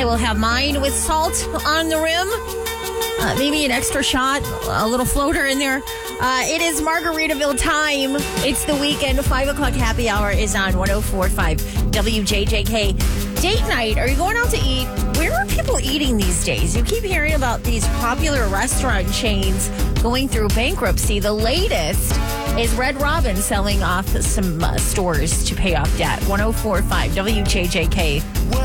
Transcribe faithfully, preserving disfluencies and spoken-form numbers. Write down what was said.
will have mine with salt on the rim. Uh, maybe an extra shot, a little floater in there. Uh, it is Margaritaville time. It's the weekend. five o'clock happy hour is on one oh four point five W J J K. Date night. Are you going out to eat? Where are people eating these days? You keep hearing about these popular restaurant chains going through bankruptcy. The latest is Red Robin selling off some uh, stores to pay off debt. one oh four point five W J J K.